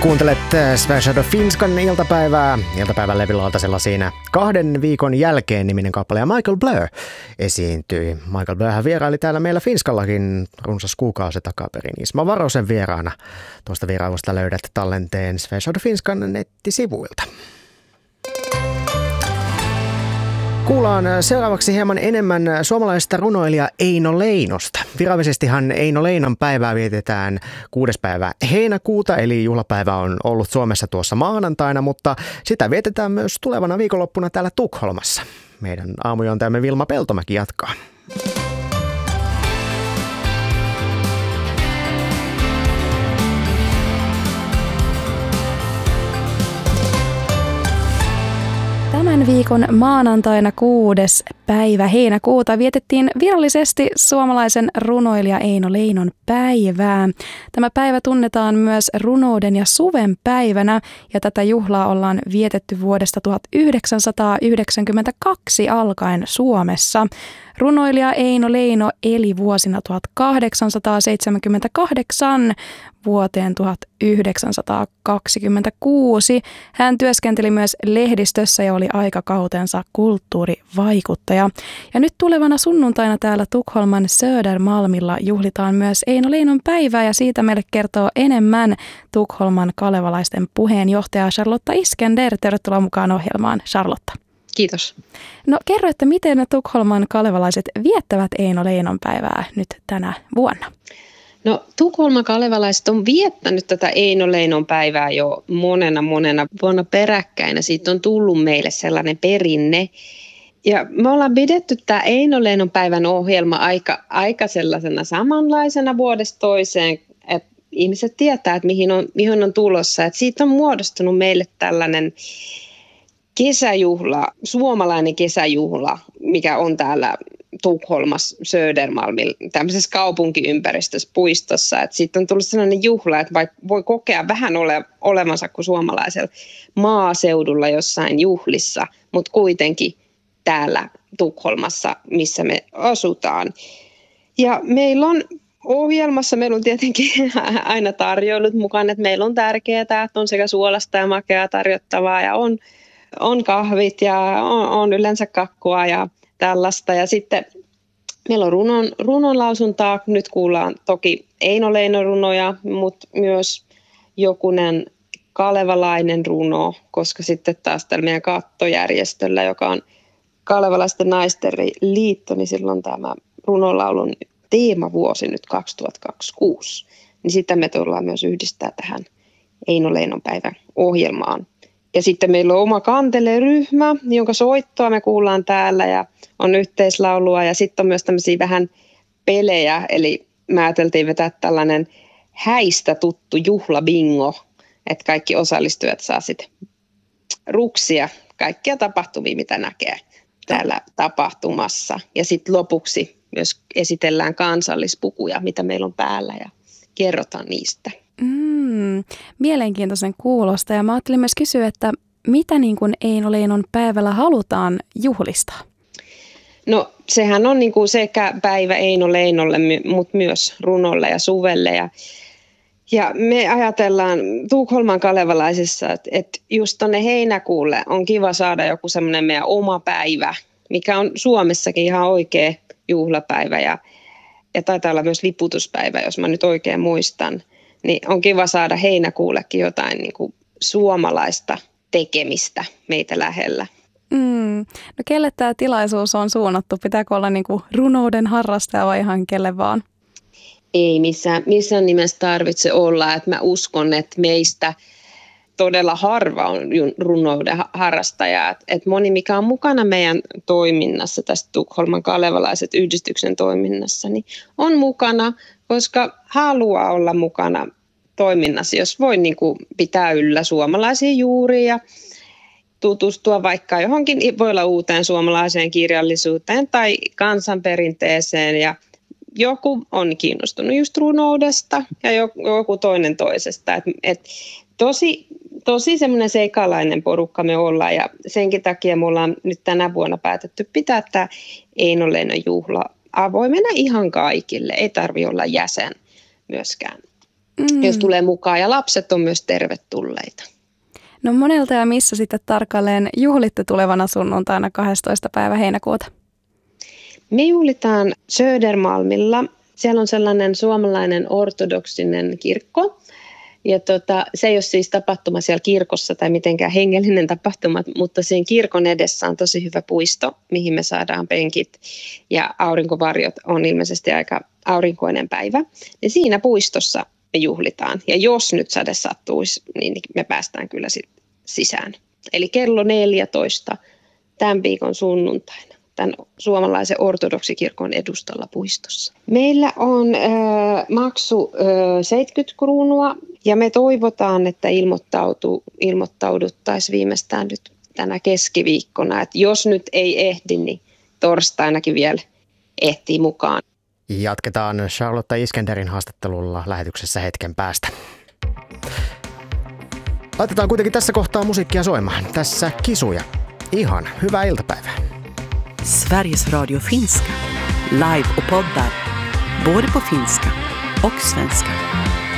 Kuuntelet Svärd Finskan iltapäivää. Iltapäivän levylautasella siinä 2 viikon jälkeen niminen kappale ja Michael Blur esiintyi. Michael Blurhän vieraili täällä meillä Finskallakin runsas kuukausi takaperin. Ismo Varosen vieraana. Tuosta vierailusta löydät tallenteen Svärd Finskan nettisivuilta. Kuullaan seuraavaksi hieman enemmän suomalaisesta runoilija Eino Leinosta. Virallisestihan Eino Leinon päivää vietetään 6. päivä heinäkuuta, eli juhlapäivä on ollut Suomessa tuossa maanantaina, mutta sitä vietetään myös tulevana viikonloppuna täällä Tukholmassa. Meidän aamujontajamme Vilma Peltomäki jatkaa. Tämän viikon maanantaina 6. päivä heinäkuuta vietettiin virallisesti suomalaisen runoilija Eino Leinon päivää. Tämä päivä tunnetaan myös runouden ja suven päivänä ja tätä juhlaa ollaan vietetty vuodesta 1992 alkaen Suomessa. Runoilija Eino Leino eli vuosina 1878 vuoteen 1926. Hän työskenteli myös lehdistössä ja oli aikakautensa kulttuurivaikuttaja. Ja nyt tulevana sunnuntaina täällä Tukholman Södermalmilla juhlitaan myös Eino Leinon päivää ja siitä meille kertoo enemmän Tukholman kalevalaisten puheenjohtaja Charlotta Iskender. Tervetuloa mukaan ohjelmaan, Charlotta. Kiitos. No kerro, että miten Tukholman kalevalaiset viettävät Eino Leinon päivää nyt tänä vuonna? No Tukholman kalevalaiset on viettänyt tätä Eino Leinon päivää jo monena vuonna peräkkäin ja siitä on tullut meille sellainen perinne. Ja me ollaan pidetty tämä Eino Leinon päivän ohjelma aika sellaisena samanlaisena vuodesta toiseen, että ihmiset tietää, että mihin on tulossa. Että siitä on muodostunut meille tällainen kesäjuhla, suomalainen kesäjuhla, mikä on täällä Tukholmassa Södermalmilla, tämmöisessä kaupunkiympäristössä, puistossa. Että siitä on tullut sellainen juhla, että vaikka voi kokea vähän olevansa kuin suomalaisella maaseudulla jossain juhlissa, mutta kuitenkin täällä Tukholmassa, missä me asutaan. Ja meillä on ohjelmassa, meillä on tietenkin aina tarjoilut mukana, että meillä on tärkeää, että on sekä suolasta ja makeaa tarjottavaa ja on kahvit ja on yleensä kakkua ja tällaista. Ja sitten meillä on runonlausuntaa. Nyt kuullaan toki Eino Leinon runoja, mutta myös jokunen kalevalainen runo, koska sitten taas tällä meidän kattojärjestöllä, joka on Kalevalaisten naisten liitto, niin silloin tämä runonlaulun teemavuosi nyt 2026. Niin sitä me tullaan myös yhdistää tähän Eino Leinon päivän ohjelmaan. Ja sitten meillä on oma kanteleryhmä, jonka soittoa me kuullaan täällä ja on yhteislaulua. Ja sitten on myös tämmöisiä vähän pelejä, eli me ajateltiin vetää tällainen häistä tuttu juhlabingo, että kaikki osallistujat saa sitten ruksia kaikkia tapahtumia, mitä näkee täällä tapahtumassa. Ja sitten lopuksi myös esitellään kansallispukuja, mitä meillä on päällä ja kerrotaan niistä. Mielenkiintoisen kuulosta ja mä ajattelin myös kysyä, että mitä niin kuin Eino Leinon päivällä halutaan juhlistaa? No sehän on niin kuin sekä päivä Eino Leinolle, mutta myös runolle ja suvelle ja me ajatellaan Tukholman kalevalaisissa, että just tonne heinäkuulle on kiva saada joku semmoinen meidän oma päivä, mikä on Suomessakin ihan oikea juhlapäivä ja taitaa olla myös liputuspäivä, jos mä nyt oikein muistan. Niin on kiva saada heinäkuullekin jotain niin kuin suomalaista tekemistä meitä lähellä. No kelle tämä tilaisuus on suunnattu? Pitääkö olla niin kuin runouden harrastaja vai ihan kelle vaan? Ei missään nimessä tarvitse olla. Että mä uskon, että meistä todella harva on runouden harrastaja. Että moni, mikä on mukana meidän toiminnassa, tästä Tukholman kalevalaiset yhdistyksen toiminnassa, niin on mukana, koska haluaa olla mukana toiminnassa, jos voi niin kuin pitää yllä suomalaisia juuria ja tutustua vaikka johonkin, voi olla uuteen suomalaiseen kirjallisuuteen tai kansanperinteeseen ja joku on kiinnostunut just runoudesta ja joku toinen toisesta. Tosi semmoinen seikalainen porukka me ollaan ja senkin takia me ollaan nyt tänä vuonna päätetty pitää tämä Eino Leinon juhla avoimena ihan kaikille. Ei tarvitse olla jäsen myöskään. jos tulee mukaan. Ja lapset on myös tervetulleita. No monelta ja missä sitten tarkalleen juhlitte tulevana sunnuntaina 12. päivä heinäkuuta? Me juhlitaan Södermalmilla. Siellä on sellainen suomalainen ortodoksinen kirkko. Ja se ei ole siis tapahtuma siellä kirkossa tai mitenkään hengellinen tapahtuma, mutta siinä kirkon edessä on tosi hyvä puisto, mihin me saadaan penkit ja aurinkovarjot. On ilmeisesti aika aurinkoinen päivä. Ja siinä puistossa me juhlitaan. Ja jos nyt sade sattuisi, niin me päästään kyllä sisään. Eli kello 14 tämän viikon sunnuntaina. Tämän suomalaisen ortodoksikirkon edustalla puistossa. Meillä on maksu 70 kruunua ja me toivotaan, että ilmoittauduttaisiin viimeistään nyt tänä keskiviikkona. Että jos nyt ei ehdi, niin torstainakin vielä ehtii mukaan. Jatketaan Charlotte Iskenderin haastattelulla lähetyksessä hetken päästä. Laitetaan kuitenkin tässä kohtaa musiikkia soimaan. Tässä Kisuja. Ihan hyvää iltapäivää. Sveriges Radio Finska. Live och poddar. Både på finska och svenska.